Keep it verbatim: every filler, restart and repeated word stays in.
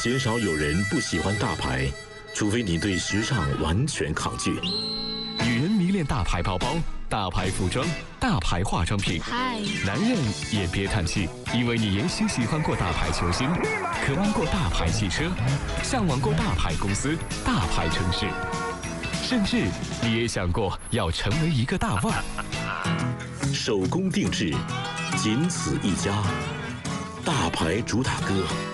鲜少有人不喜欢大牌，除非你对时尚完全抗拒。 女人迷恋大牌包包、大牌服装、大牌化妆品。 嗨， 男人也别叹气，因为你也许喜欢过大牌球星，渴望过大牌汽车，向往过大牌公司、大牌城市，甚至你也想过要成为一个大腕。 手工定制，仅此一家，大牌主打歌。